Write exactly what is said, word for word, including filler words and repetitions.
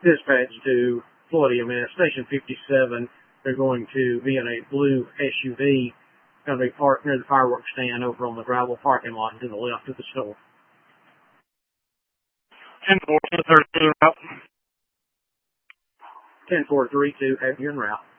Dispatch to Floody. I'm at Station fifty-seven. They're going to be in a blue S U V. Going to be parked near the fireworks stand over on the gravel parking lot to the left of the store. ten four two thirty-two route. ten four three two, have you en route.